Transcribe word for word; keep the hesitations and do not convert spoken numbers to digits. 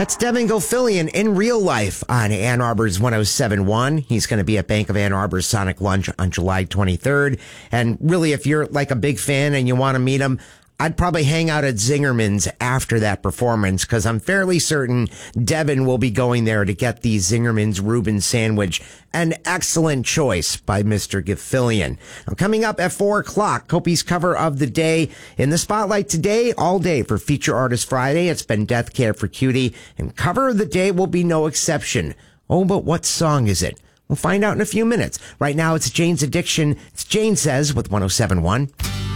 That's Devin Gilfillian in real life on Ann Arbor's one oh seven point one. He's going to be at Bank of Ann Arbor's Sonic Lunch on July twenty-third. And really, if you're like a big fan and you want to meet him, I'd probably hang out at Zingerman's after that performance, because I'm fairly certain Devin will be going there to get the Zingerman's Reuben sandwich. An excellent choice by Mister Gilfillian. Now, coming up at four o'clock, Kopi's cover of the day. In the spotlight today, all day for Feature Artist Friday, it's been Death Cab for Cutie, and cover of the day will be no exception. Oh, but what song is it? We'll find out in a few minutes. Right now, it's Jane's Addiction. It's Jane Says with one oh seven point one.